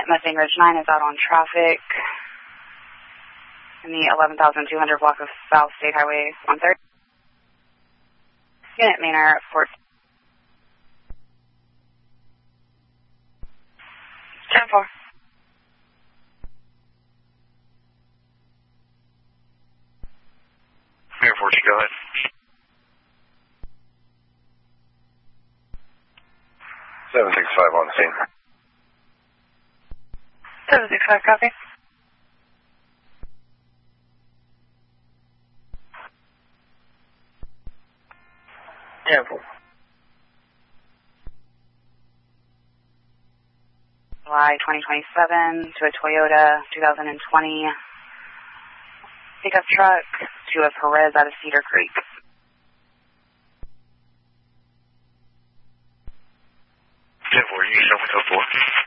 Mustang Ridge 9 is out on traffic in the 11,200 block of South State Highway 130. Unit Manor, Fort 10-4. Mayor 40, go ahead. 765 on scene. 765, copy. July 2027 to a Toyota 2020 pickup truck to a Perez out of Cedar Creek. Yeah, 4, you can show me code 4.